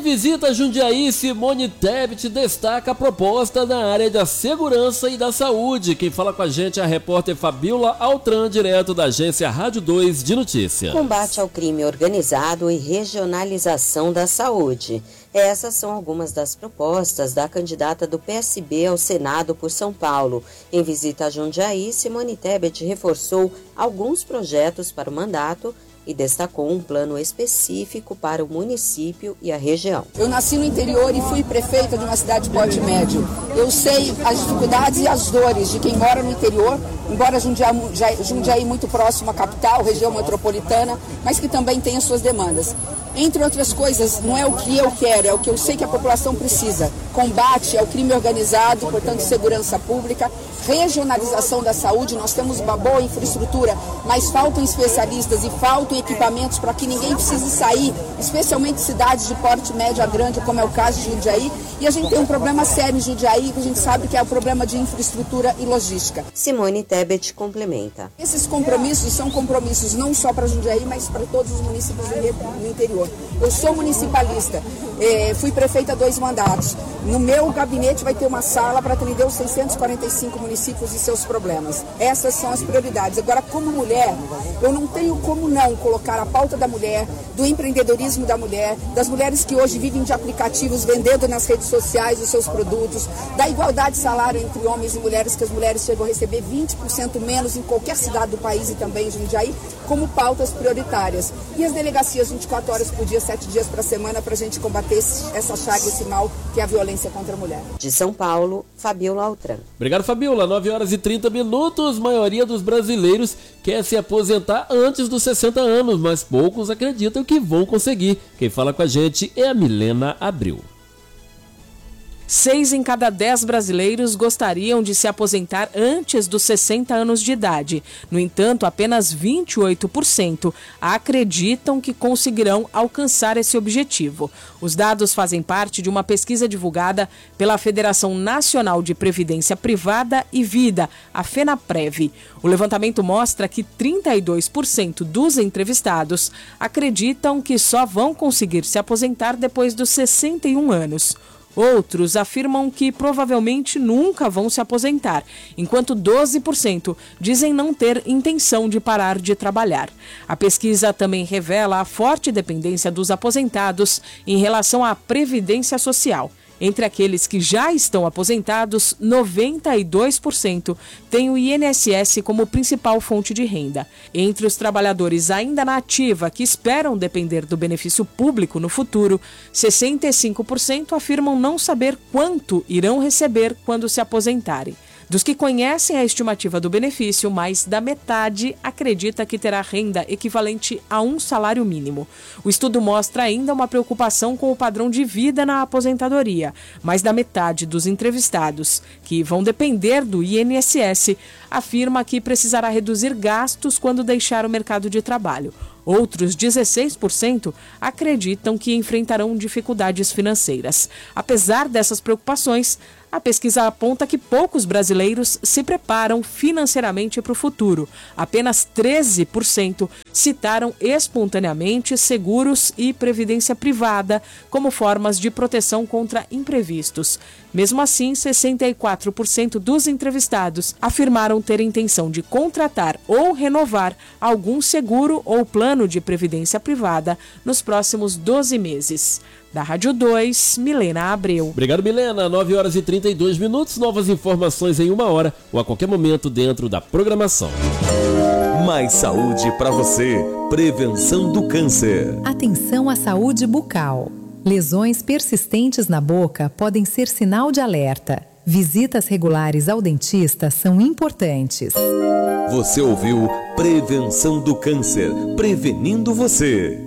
visita a Jundiaí, Simone Tebet destaca a proposta na área da segurança e da saúde. Quem fala com a gente é a repórter Fabiola Altran, direto da agência Rádio 2 de Notícia. Combate ao crime organizado e regionalização da saúde. Essas são algumas das propostas da candidata do PSB ao Senado por São Paulo. Em visita a Jundiaí, Simone Tebet reforçou alguns projetos para o mandato e destacou um plano específico para o município e a região. Eu nasci no interior e fui prefeita de uma cidade de porte médio. Eu sei as dificuldades e as dores de quem mora no interior, embora Jundiaí muito próximo à capital, região metropolitana, mas que também tem as suas demandas. Entre outras coisas, não é o que eu quero, é o que eu sei que a população precisa. Combate ao crime organizado, portanto, segurança pública, regionalização da saúde. Nós temos uma boa infraestrutura, mas faltam especialistas e faltam equipamentos para que ninguém precise sair, especialmente cidades de porte médio a grande, como é o caso de Jundiaí. E a gente tem um problema sério em Jundiaí, que a gente sabe que é o problema de infraestrutura e logística. Simone Tebet complementa. Esses compromissos são compromissos não só para Jundiaí, mas para todos os municípios do interior. Eu sou municipalista, fui prefeita há 2 mandatos. No meu gabinete vai ter uma sala para atender os 645 municípios e seus problemas. Essas são as prioridades. Agora, como mulher, eu não tenho como não colocar a pauta da mulher, do empreendedorismo da mulher, das mulheres que hoje vivem de aplicativos vendendo nas redes sociais os seus produtos, da igualdade de salário entre homens e mulheres, que as mulheres chegam a receber 20% menos em qualquer cidade do país e também em Jundiaí, como pautas prioritárias. E as delegacias 24 horas por dia, 7 dias por semana, para a gente combater essa chaga, esse mal que é a violência contra a mulher. De São Paulo, Fabiola Altran. Obrigado, Fabiola. 9h30. Maioria dos brasileiros quer se aposentar antes dos 60 anos, mas poucos acreditam que vão conseguir. Quem fala com a gente é a Milena Abreu. 6 em cada 10 brasileiros gostariam de se aposentar antes dos 60 anos de idade. No entanto, apenas 28% acreditam que conseguirão alcançar esse objetivo. Os dados fazem parte de uma pesquisa divulgada pela Federação Nacional de Previdência Privada e Vida, a FENAPREV. O levantamento mostra que 32% dos entrevistados acreditam que só vão conseguir se aposentar depois dos 61 anos. Outros afirmam que provavelmente nunca vão se aposentar, enquanto 12% dizem não ter intenção de parar de trabalhar. A pesquisa também revela a forte dependência dos aposentados em relação à previdência social. Entre aqueles que já estão aposentados, 92% têm o INSS como principal fonte de renda. Entre os trabalhadores ainda na ativa que esperam depender do benefício público no futuro, 65% afirmam não saber quanto irão receber quando se aposentarem. Dos que conhecem a estimativa do benefício, mais da metade acredita que terá renda equivalente a um salário mínimo. O estudo mostra ainda uma preocupação com o padrão de vida na aposentadoria. Mais da metade dos entrevistados, que vão depender do INSS, afirma que precisará reduzir gastos quando deixar o mercado de trabalho. Outros 16% acreditam que enfrentarão dificuldades financeiras. Apesar dessas preocupações, a pesquisa aponta que poucos brasileiros se preparam financeiramente para o futuro. Apenas 13% citaram espontaneamente seguros e previdência privada como formas de proteção contra imprevistos. Mesmo assim, 64% dos entrevistados afirmaram ter intenção de contratar ou renovar algum seguro ou plano de previdência privada nos próximos 12 meses. Da Rádio 2, Milena Abreu. Obrigado, Milena. 9h32. Novas informações em 1 hora ou a qualquer momento dentro da programação. Mais saúde para você. Prevenção do câncer. Atenção à saúde bucal. Lesões persistentes na boca podem ser sinal de alerta. Visitas regulares ao dentista são importantes. Você ouviu Prevenção do Câncer. Prevenindo você.